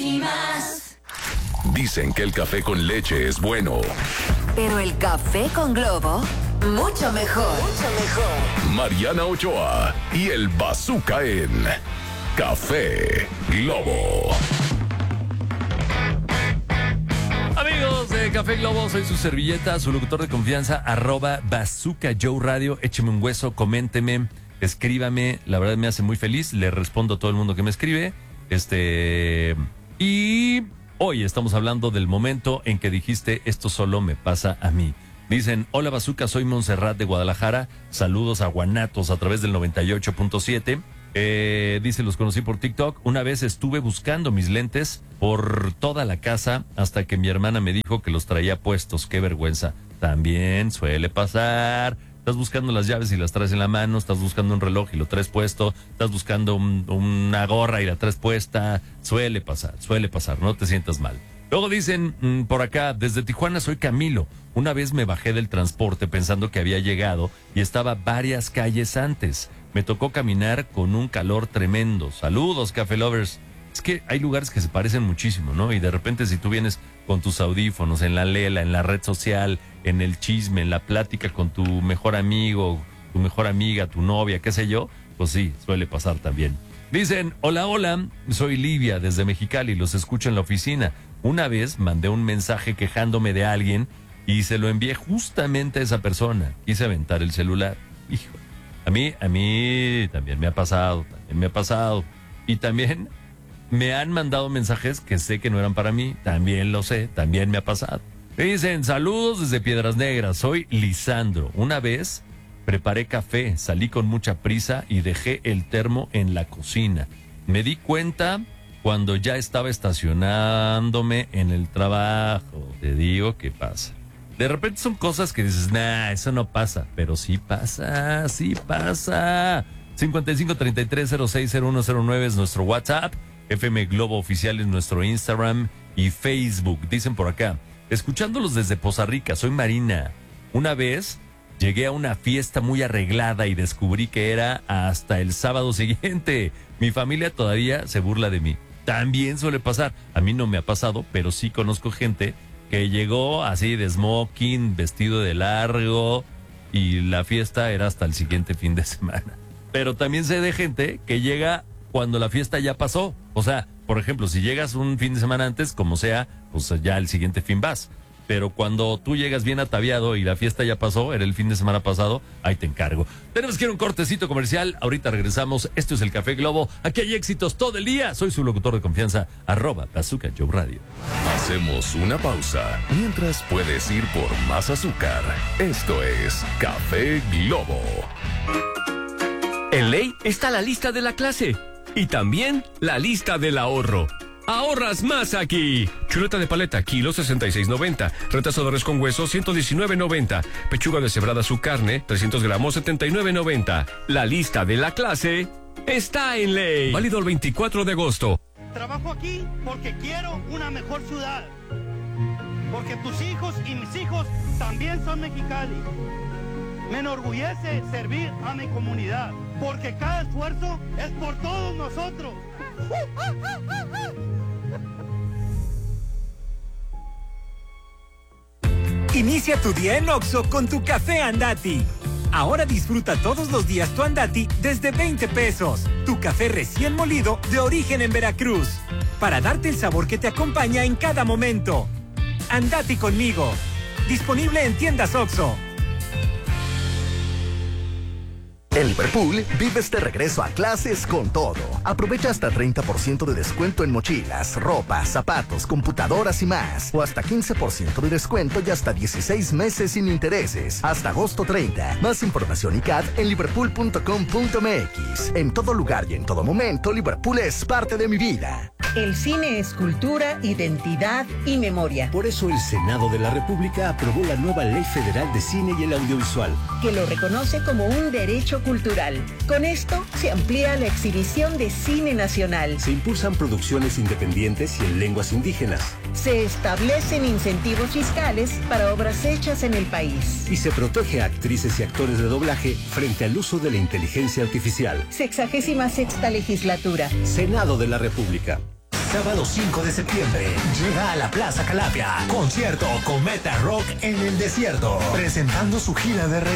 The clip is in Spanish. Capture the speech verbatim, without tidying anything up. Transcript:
y más. Dicen que el café con leche es bueno. Pero el café con Globo, mucho mejor. Mucho mejor. Mariana Ochoa y el Bazooka en Café Globo. Amigos de Café Globo, soy su servilleta, su locutor de confianza, arroba Bazooka Joe Radio. Écheme un hueso, coménteme, escríbame. La verdad me hace muy feliz. Le respondo a todo el mundo que me escribe. Este. Y hoy estamos hablando del momento en que dijiste: esto solo me pasa a mí. Dicen: hola Bazooka, soy Montserrat de Guadalajara. Saludos a Guanatos a través del noventa y ocho punto siete. Eh, dice: los conocí por TikTok. Una vez estuve buscando mis lentes por toda la casa hasta que mi hermana me dijo que los traía puestos. Qué vergüenza. También suele pasar. Estás buscando las llaves y las traes en la mano, estás buscando un reloj y lo traes puesto, estás buscando un, una gorra y la traes puesta. Suele pasar, suele pasar, no te sientas mal. Luego dicen mmm, por acá: desde Tijuana soy Camilo. Una vez me bajé del transporte pensando que había llegado y estaba varias calles antes. Me tocó caminar con un calor tremendo. Saludos, Café Lovers. Es que hay lugares que se parecen muchísimo, ¿no? Y de repente si tú vienes con tus audífonos en la lela, en la red social, en el chisme, en la plática con tu mejor amigo, tu mejor amiga, tu novia, qué sé yo, pues sí, suele pasar también. Dicen: hola, hola, soy Livia desde Mexicali, los escucho en la oficina. Una vez mandé un mensaje quejándome de alguien y se lo envié justamente a esa persona. Quise aventar el celular. Hijo, a mí, a mí también me ha pasado, también me ha pasado. Y también me han mandado mensajes que sé que no eran para mí. También lo sé, también me ha pasado. Me dicen: saludos desde Piedras Negras, soy Lisandro. Una vez preparé café, salí con mucha prisa y dejé el termo en la cocina. Me di cuenta cuando ya estaba estacionándome en el trabajo. Te digo qué pasa. De repente son cosas que dices: nah, eso no pasa. Pero sí pasa, sí pasa. cincuenta y cinco, treinta y tres, cero seis, cero uno cero nueve es nuestro WhatsApp. F M Globo Oficial es nuestro Instagram y Facebook. Dicen por acá: escuchándolos desde Poza Rica, soy Marina. Una vez llegué a una fiesta muy arreglada y descubrí que era hasta el sábado siguiente. Mi familia todavía se burla de mí. También suele pasar. A mí no me ha pasado, pero sí conozco gente que llegó así de smoking, vestido de largo, y la fiesta era hasta el siguiente fin de semana. Pero también sé de gente que llega cuando la fiesta ya pasó. O sea, por ejemplo, si llegas un fin de semana antes, como sea, pues ya el siguiente fin vas. Pero cuando tú llegas bien ataviado y la fiesta ya pasó, era el fin de semana pasado, ahí te encargo. Tenemos que ir a un cortecito comercial, ahorita regresamos. Esto es el Café Globo, aquí hay éxitos todo el día. Soy su locutor de confianza, arroba Bazooka Joe Radio. Hacemos una pausa, mientras puedes ir por más azúcar. Esto es Café Globo. En Ley está la lista de la clase y también la lista del ahorro. Ahorras más aquí. Chuleta de paleta, kilo sesenta y seis noventa. Retazo de res con hueso, ciento diecinueve noventa. Pechuga deshebrada su carne, trescientos gramos, setenta y nueve noventa. La lista de la clase está en Ley. Válido el veinticuatro de agosto. Trabajo aquí porque quiero una mejor ciudad. Porque tus hijos y mis hijos también son Mexicali. Me enorgullece servir a mi comunidad. Porque cada esfuerzo es por todos nosotros. Inicia tu día en Oxxo con tu café Andati. Ahora disfruta todos los días tu Andati desde veinte pesos. Tu café recién molido de origen en Veracruz. Para darte el sabor que te acompaña en cada momento. Andati conmigo. Disponible en tiendas Oxxo. En Liverpool, vives de regreso a clases con todo. Aprovecha hasta treinta por ciento de descuento en mochilas, ropa, zapatos, computadoras y más. O hasta quince por ciento de descuento y hasta dieciséis meses sin intereses. Hasta agosto treinta. Más información y C A D en liverpool punto com punto m x. En todo lugar y en todo momento, Liverpool es parte de mi vida. El cine es cultura, identidad y memoria. Por eso el Senado de la República aprobó la nueva Ley Federal de Cine y el Audiovisual, que lo reconoce como un derecho cultural. Con esto se amplía la exhibición de cine nacional. Se impulsan producciones independientes y en lenguas indígenas. Se establecen incentivos fiscales para obras hechas en el país. Y se protege a actrices y actores de doblaje frente al uso de la inteligencia artificial. Sexagésima sexta legislatura. Senado de la República. sábado cinco de septiembre, llega a la Plaza Calapia. Concierto Cometa Rock en el desierto. Presentando su gira de